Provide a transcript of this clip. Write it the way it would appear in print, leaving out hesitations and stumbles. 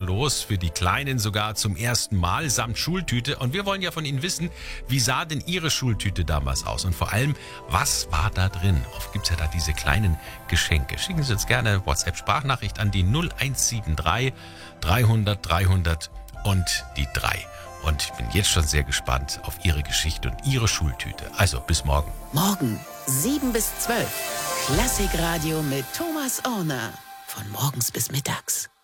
los, für die Kleinen sogar zum ersten Mal, samt Schultüte. Und wir wollen ja von Ihnen wissen, wie sah denn Ihre Schultüte damals aus? Und vor allem, was war da drin? Oft gibt es ja da diese kleinen Geschenke. Schicken Sie uns gerne WhatsApp-Sprachnachricht an die 0173 300 300 und die 3. Und ich bin jetzt schon sehr gespannt auf Ihre Geschichte und Ihre Schultüte. Also bis morgen. Morgen 7 bis 12. Klassikradio mit Thomas Orner. Von morgens bis mittags.